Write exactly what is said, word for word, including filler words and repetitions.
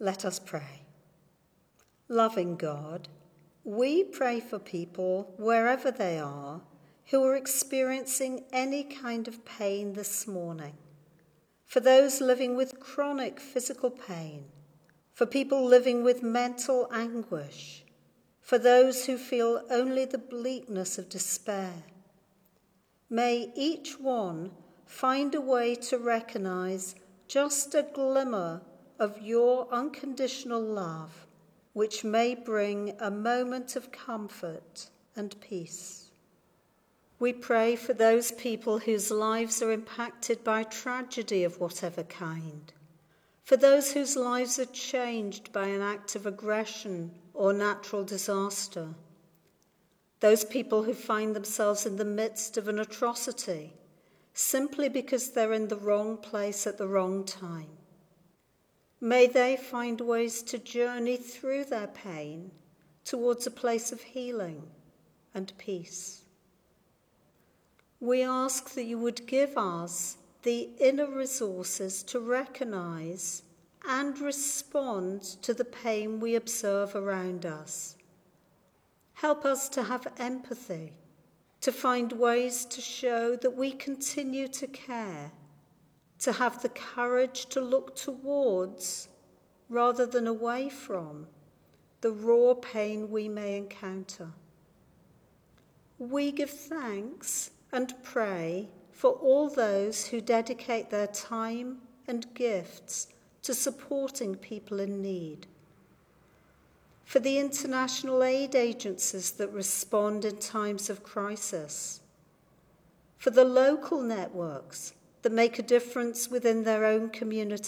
Let us pray. Loving God, we pray for people wherever they are who are experiencing any kind of pain this morning. For those living with chronic physical pain, for people living with mental anguish, for those who feel only the bleakness of despair. May each one find a way to recognize just a glimmer of your unconditional love, which may bring a moment of comfort and peace. We pray for those people whose lives are impacted by tragedy of whatever kind, for those whose lives are changed by an act of aggression or natural disaster, those people who find themselves in the midst of an atrocity simply because they're in the wrong place at the wrong time. May they find ways to journey through their pain towards a place of healing and peace. We ask that you would give us the inner resources to recognize and respond to the pain we observe around us. Help us to have empathy, to find ways to show that we continue to care, to have the courage to look towards, rather than away from, the raw pain we may encounter. We give thanks and pray for all those who dedicate their time and gifts to supporting people in need, for the international aid agencies that respond in times of crisis, for the local networks that make a difference within their own communities,